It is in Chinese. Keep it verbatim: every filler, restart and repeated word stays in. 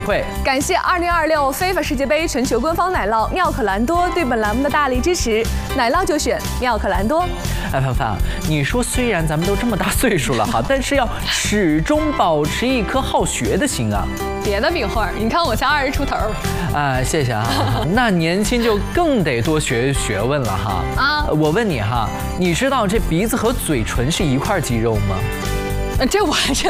会感谢二零二六非法世界杯全球官方奶酪妙可蓝多对本栏目的大力支持，奶酪就选妙可蓝多。 哎，范范，你说虽然咱们都这么大岁数了哈，但是要始终保持一颗好学的心啊。 别的饼画，你看我才二十出头。 啊，谢谢啊。那年轻就更得多学学问了哈。啊，我问你哈，你知道这鼻子和嘴唇是一块肌肉吗？ 这我还真